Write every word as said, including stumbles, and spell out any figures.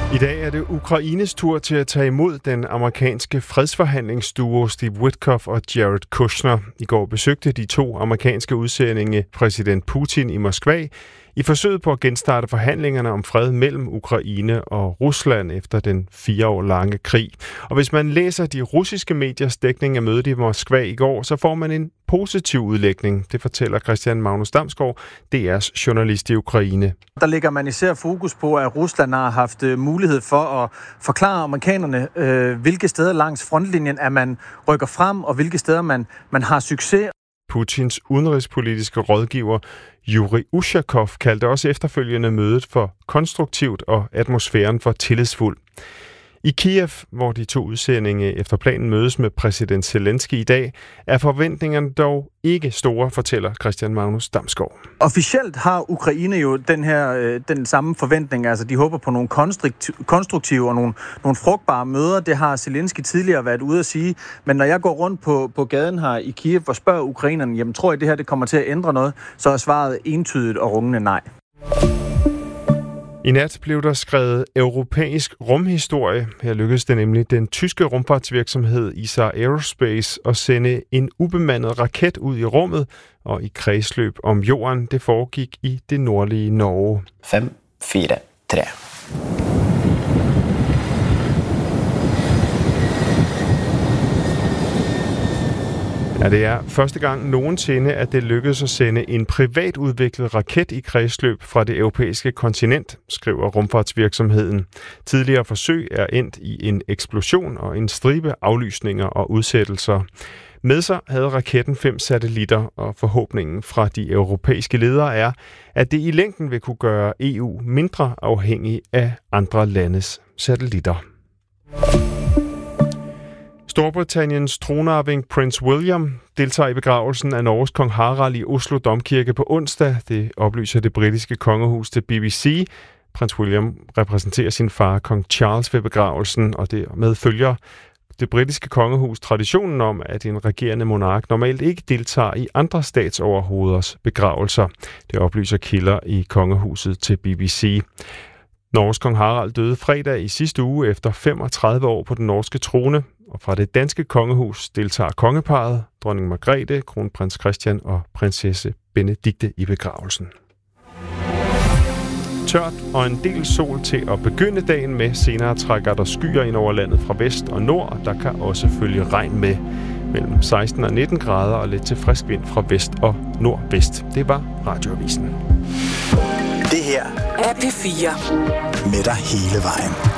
I dag er det Ukraines tur til at tage imod den amerikanske fredsforhandlingsduo Steve Witkoff og Jared Kushner. I går besøgte de to amerikanske udsendinge præsident Putin i Moskva i forsøget på at genstarte forhandlingerne om fred mellem Ukraine og Rusland efter den fire år lange krig. Og hvis man læser de russiske mediers dækning af mødet i Moskva i går, så får man en positiv udlægning. Det fortæller Christian Magnus Damsgaard, D R's journalist i Ukraine. Der lægger man især fokus på, at Rusland har haft mulighed for at forklare amerikanerne, øh, hvilke steder langs frontlinjen er man rykker frem, og hvilke steder man, man har succes. Putins udenrigspolitiske rådgiver Yuri Ushakov kaldte også efterfølgende mødet for konstruktivt og atmosfæren for tillidsfuld. I Kiev, hvor de to udsendinge efter planen mødes med præsident Zelensky i dag, er forventningerne dog ikke store, fortæller Christian Magnus Damsgaard. Officielt har Ukraine jo den her den samme forventning, altså de håber på nogle konstruktive og nogle, nogle frugtbare møder. Det har Zelensky tidligere været ude at sige, men når jeg går rundt på, på gaden her i Kiev og spørger ukrainerne, jamen tror I det her det kommer til at ændre noget, så er svaret entydigt og rungende nej. I nat blev der skrevet europæisk rumhistorie. Her lykkedes det nemlig den tyske rumfartsvirksomhed E S A Aerospace at sende en ubemandet raket ud i rummet og i kredsløb om jorden. Det foregik i det nordlige Norge. fem, fire, tre. Ja, det er første gang nogensinde, at det lykkedes at sende en privat udviklet raket i kredsløb fra det europæiske kontinent, skriver rumfartsvirksomheden. Tidligere forsøg er endt i en eksplosion og en stribe aflysninger og udsættelser. Med sig havde raketten fem satellitter, og forhåbningen fra de europæiske ledere er, at det i længden vil kunne gøre E U mindre afhængig af andre landes satellitter. Storbritanniens tronarving Prince William deltager i begravelsen af Norges kong Harald i Oslo Domkirke på onsdag. Det oplyser det britiske kongehus til B B C. Prins William repræsenterer sin far, kong Charles, ved begravelsen, og dermed følger det britiske kongehus traditionen om, at en regerende monark normalt ikke deltager i andre statsoverhoveders begravelser. Det oplyser kilder i kongehuset til B B C. Norges kong Harald døde fredag i sidste uge efter femogtredive år på den norske trone, og fra det danske kongehus deltager kongeparret, dronning Margrethe, kronprins Christian og prinsesse Benedikte i begravelsen. Tørt og en del sol til at begynde dagen med. Senere trækker der skyer ind over landet fra vest og nord, og der kan også følge regn med. Mellem seksten og nitten grader og lidt til frisk vind fra vest og nordvest. Det var Radioavisen. Det her er P fire. Med dig hele vejen.